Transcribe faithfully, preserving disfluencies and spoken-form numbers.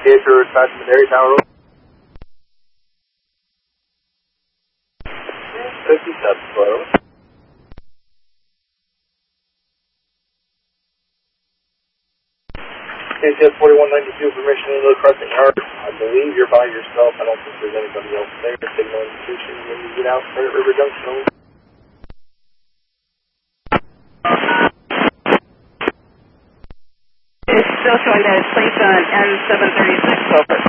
T H for attachment Dairy Tower. fifty-seven, hello. K T S forty-one ninety-two, permission to the Crescent Yard. I believe you're by yourself. I don't think there's anybody else there. Signal indication when you get out Credit River Junction. It's still showing that it's placed on N seven thirty-six, over.